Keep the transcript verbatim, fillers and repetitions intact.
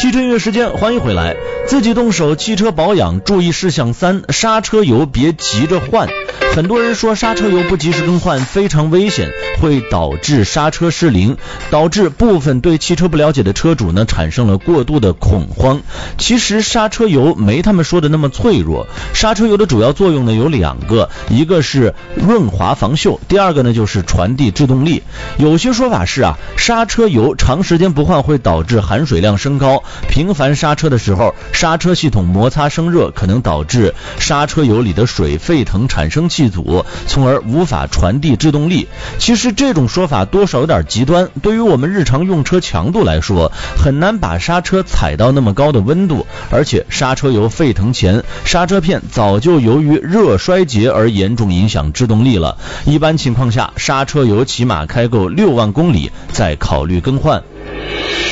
汽车音乐时间，欢迎回来。自己动手汽车保养注意事项三：刹车油别急着换。很多人说刹车油不及时更换非常危险，会导致刹车失灵，导致部分对汽车不了解的车主呢产生了过度的恐慌。其实刹车油没他们说的那么脆弱，刹车油的主要作用呢有两个，一个是润滑防锈，第二个呢就是传递制动力。有些说法是啊，刹车油长时间不换会导致含水量升高，频繁刹车的时候，刹车系统摩擦生热，可能导致刹车油里的水沸腾产生气阻，从而无法传递制动力。其实这种说法多少有点极端，对于我们日常用车强度来说，很难把刹车踩到那么高的温度，而且刹车油沸腾前，刹车片早就由于热衰竭而严重影响制动力了。一般情况下，刹车油起码开够六万公里再考虑更换。